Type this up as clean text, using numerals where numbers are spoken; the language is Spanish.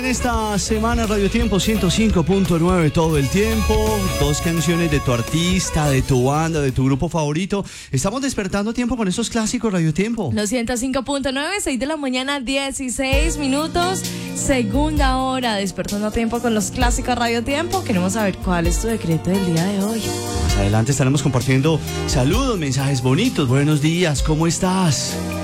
esta semana Radio Tiempo 105.9 todo el tiempo. 2 canciones de tu artista, de tu banda, de tu grupo favorito. Estamos despertando tiempo con estos clásicos Radio Tiempo. Los 105.9, 6 de la mañana, 16 minutos. Segunda hora, despertando tiempo con los clásicos Radio Tiempo. Queremos saber cuál es tu decreto del día de hoy. Más adelante estaremos compartiendo saludos, mensajes bonitos. Buenos días, ¿cómo estás?